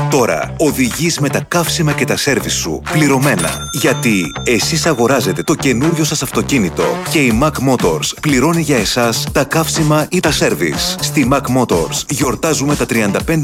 Τώρα οδηγείς με τα καύσιμα και τα σέρβις σου πληρωμένα. Γιατί εσείς αγοράζετε το καινούριο σας αυτοκίνητο και η Mac Motors πληρώνει για εσάς τα καύσιμα ή τα σέρβις. Στη Mac Motors γιορτάζουμε τα 35